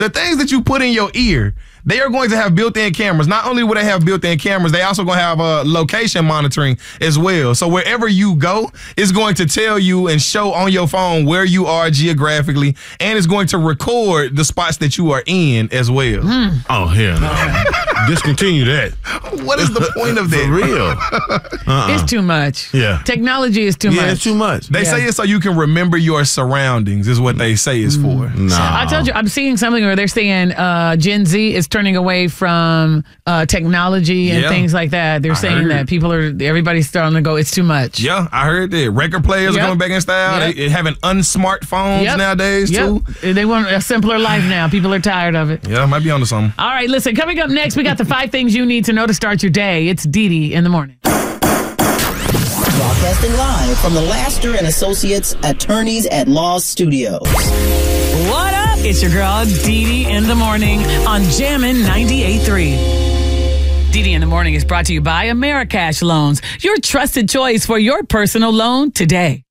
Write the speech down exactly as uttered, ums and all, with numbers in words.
The things that you put in your ear, they are going to have built-in cameras. Not only will they have built-in cameras, they also going to have uh, location monitoring as well. So wherever you go, it's going to tell you and show on your phone where you are geographically, and it's going to record the spots that you are in as well. Mm. Oh, hell no. Discontinue that. What is the point of that? For real. Uh-uh. It's too much. Yeah. Technology is too yeah, much. it's too much. They Yeah. say it's so you can remember your surroundings is what they say it's for. No. I told you, I'm seeing something where they're saying uh, Gen Z is turning away from uh, technology and Yeah. things like that. They're I saying heard. that people are, everybody's starting to go, it's too much. Yeah, I heard that. Record players Yep. are coming back in style. Yep. They, they having unsmart phones Yep. nowadays, Yep. too. They want a simpler life now. People are tired of it. Yeah, might be onto something. All right, listen, coming up next, we got the five things you need to know to start your day. It's Dee Dee in the morning. Broadcasting live from the Laster and Associates Attorneys at Law Studios. What up? It's your girl, Dee Dee in the morning on Jammin' ninety-eight point three. Dee Dee in the morning is brought to you by Americash Loans, your trusted choice for your personal loan today.